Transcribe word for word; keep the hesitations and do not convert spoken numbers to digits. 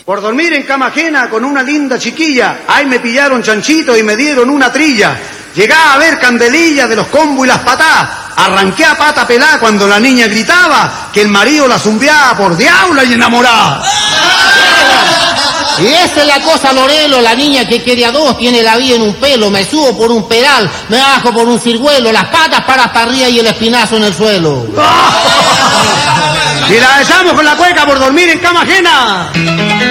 Por dormir en cama ajena con una linda chiquilla, ahí me pillaron chanchito y me dieron una trilla. Llegaba a ver candelilla de los combos y las patás. Arranqué a pata pelá cuando la niña gritaba que el marido la zumbiaba por diabla y enamorada. Y esa es la cosa, Lorelo, la niña que quiere a dos, tiene la vida en un pelo, me subo por un pedal, me bajo por un cirguelo, las patas para para arriba y el espinazo en el suelo. Y la besamos con la cueca por dormir en cama ajena.